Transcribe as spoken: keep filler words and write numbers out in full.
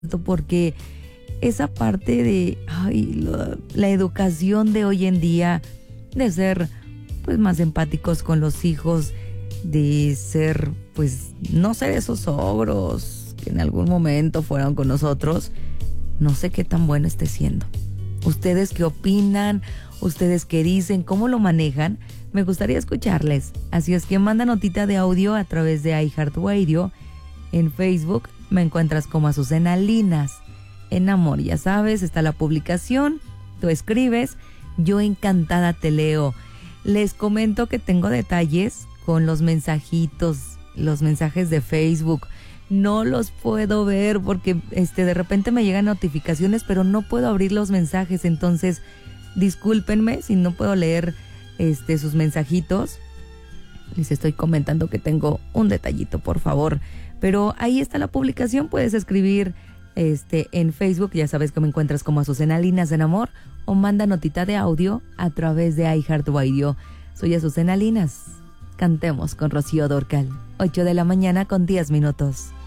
porque esa parte de ay, la, la educación de hoy en día, de ser pues más empáticos con los hijos, de ser pues no ser esos ogros que en algún momento fueron con nosotros, no sé qué tan bueno esté siendo. ¿Ustedes qué opinan? ¿Ustedes qué dicen? ¿Cómo lo manejan? Me gustaría escucharles. Así es que manda notita de audio a través de iHeartRadio. En Facebook me encuentras como Azucena Linas. En Amor, ya sabes, está la publicación. Tú escribes, yo encantada te leo. Les comento que tengo detalles con los mensajitos, los mensajes de Facebook. No los puedo ver porque este, de repente me llegan notificaciones, pero no puedo abrir los mensajes. Entonces, discúlpenme si no puedo leer este, sus mensajitos. Les estoy comentando que tengo un detallito, por favor. Pero ahí está la publicación. Puedes escribir este, en Facebook. Ya sabes que me encuentras como Azucena Linas en Amor. O manda notita de audio a través de iHeartRadio. Soy Azucena Linas. Cantemos con Rocío Dúrcal. ocho de la mañana con diez minutos.